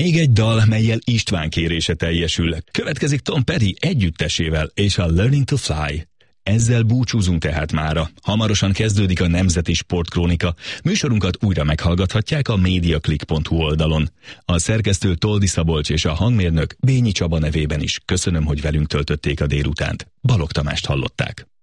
Még egy dal, mellyel István kérése teljesül. Következik Tom Petty együttesével és a Learning to Fly. Ezzel búcsúzunk tehát mára. Hamarosan kezdődik a Nemzeti Sportkrónika. Műsorunkat újra meghallgathatják a mediaclick.hu oldalon. A szerkesztő Toldi Szabolcs és a hangmérnök Bényi Csaba nevében is köszönöm, hogy velünk töltötték a délutánt. Balogh Tamást hallották.